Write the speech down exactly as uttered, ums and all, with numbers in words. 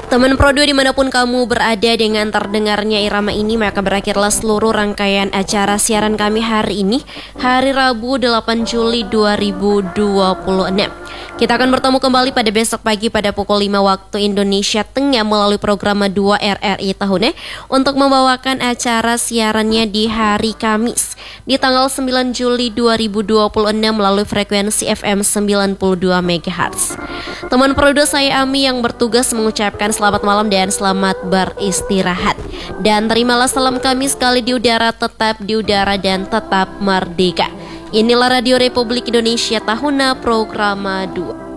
Teman Prodo dimanapun kamu berada, dengan terdengarnya irama ini maka berakhirlah seluruh rangkaian acara siaran kami hari ini, hari Rabu delapan Juli dua ribu dua puluh enam. Kita akan bertemu kembali pada besok pagi pada pukul lima waktu Indonesia Tengah melalui program dua R R I Tahunnya untuk membawakan acara siarannya di hari Kamis di tanggal sembilan Juli dua ribu dua puluh enam melalui frekuensi F M sembilan puluh dua megahertz. Teman Prodo, saya Ami yang bertugas mengucapkan selamat malam dan selamat beristirahat. Dan terimalah salam kami sekali di udara, tetap di udara dan tetap merdeka. Inilah Radio Republik Indonesia Tahuna Programa dua.